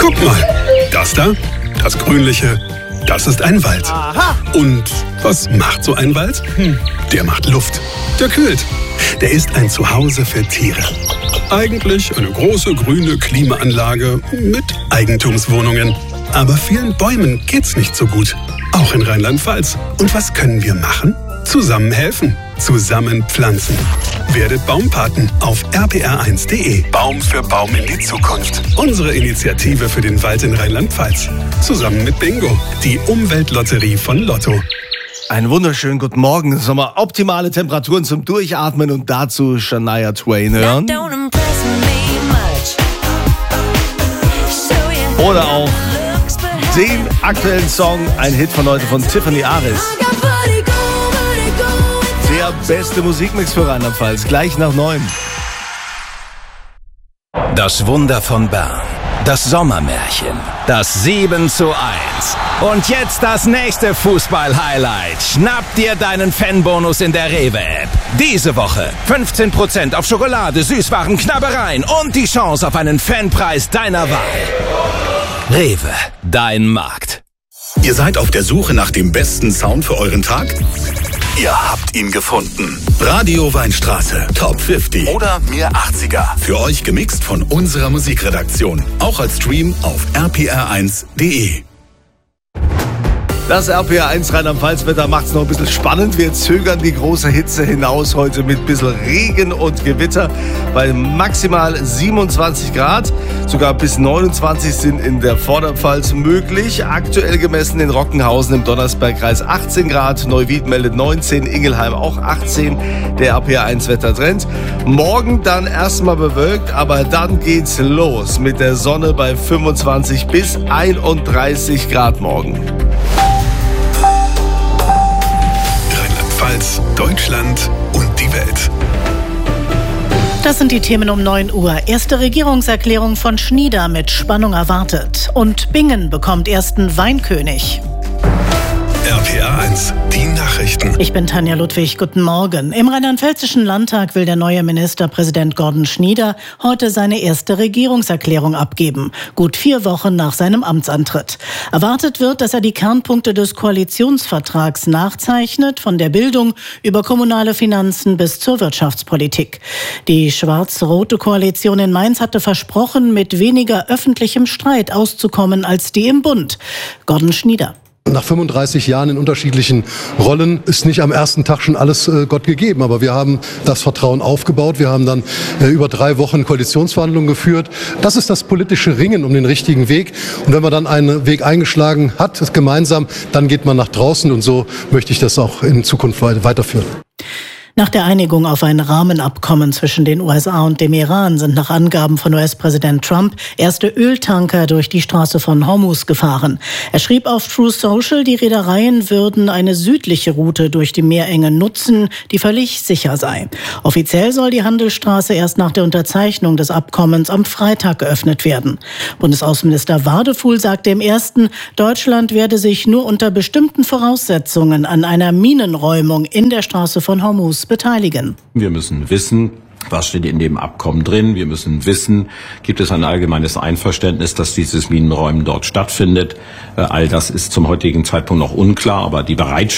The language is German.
Guck mal, das da, das Grünliche, das ist ein Wald. Aha. Und was macht so ein Wald? Der macht Luft. Der kühlt. Der ist ein Zuhause für Tiere. Eigentlich eine große grüne Klimaanlage mit Eigentumswohnungen. Aber vielen Bäumen geht's nicht so gut. Auch in Rheinland-Pfalz. Und was können wir machen? Zusammen helfen. Zusammen pflanzen. Werdet Baumpaten auf rpr1.de. Baum für Baum in die Zukunft. Unsere Initiative für den Wald in Rheinland-Pfalz. Zusammen mit Bingo, die Umweltlotterie von Lotto. Einen wunderschönen guten Morgen. Sommer, optimale Temperaturen zum Durchatmen und dazu Shania Twain hören. Oder auch den aktuellen Song, ein Hit von heute von Tiffany Aris. Der beste Musikmix für Rheinland-Pfalz, gleich nach 9. Das Wunder von Bern. Das Sommermärchen. Das 7:1. Und jetzt das nächste Fußball-Highlight. Schnapp dir deinen Fanbonus in der Rewe-App. Diese Woche 15% auf Schokolade, Süßwaren, Knabbereien und die Chance auf einen Fanpreis deiner Wahl. Rewe, dein Markt. Ihr seid auf der Suche nach dem besten Sound für euren Tag? Ihr habt ihn gefunden. Radio Weinstraße, Top 50 oder Mir 80er. Für euch gemixt von unserer Musikredaktion. Auch als Stream auf rpr1.de. Das RPR1 Rheinland-Pfalz-Wetter macht es noch ein bisschen spannend. Wir zögern die große Hitze hinaus heute mit ein bisschen Regen und Gewitter bei maximal 27 Grad. Sogar bis 29 sind in der Vorderpfalz möglich. Aktuell gemessen in Rockenhausen im Donnersbergkreis 18 Grad. Neuwied meldet 19, Ingelheim auch 18. Der RPR1-Wettertrend. Morgen dann erstmal bewölkt, aber dann geht's los mit der Sonne bei 25 bis 31 Grad morgen. Rheinland-Pfalz, Deutschland und die Welt. Das sind die Themen um 9 Uhr. Erste Regierungserklärung von Schnieder mit Spannung erwartet. Und Bingen bekommt ersten Weinkönig. RPR1, die Nachrichten. Ich bin Tanja Ludwig, guten Morgen. Im Rheinland-Pfälzischen Landtag will der neue Ministerpräsident Gordon Schnieder heute seine erste Regierungserklärung abgeben. Gut 4 Wochen nach seinem Amtsantritt. Erwartet wird, dass er die Kernpunkte des Koalitionsvertrags nachzeichnet, von der Bildung über kommunale Finanzen bis zur Wirtschaftspolitik. Die schwarz-rote Koalition in Mainz hatte versprochen, mit weniger öffentlichem Streit auszukommen als die im Bund. Gordon Schnieder. Nach 35 Jahren in unterschiedlichen Rollen ist nicht am ersten Tag schon alles Gott gegeben. Aber wir haben das Vertrauen aufgebaut. Wir haben dann über 3 Wochen Koalitionsverhandlungen geführt. Das ist das politische Ringen um den richtigen Weg. Und wenn man dann einen Weg eingeschlagen hat, gemeinsam, dann geht man nach draußen. Und so möchte ich das auch in Zukunft weiterführen. Nach der Einigung auf ein Rahmenabkommen zwischen den USA und dem Iran sind nach Angaben von US-Präsident Trump erste Öltanker durch die Straße von Hormuz gefahren. Er schrieb auf Truth Social, die Reedereien würden eine südliche Route durch die Meerenge nutzen, die völlig sicher sei. Offiziell soll die Handelsstraße erst nach der Unterzeichnung des Abkommens am Freitag geöffnet werden. Bundesaußenminister Wadefuhl sagte im Ersten, Deutschland werde sich nur unter bestimmten Voraussetzungen an einer Minenräumung in der Straße von Hormuz beteiligen. Wir müssen wissen, was steht in dem Abkommen drin. Wir müssen wissen, gibt es ein allgemeines Einverständnis, dass dieses Minenräumen dort stattfindet. All das ist zum heutigen Zeitpunkt noch unklar, aber die Bereitschaft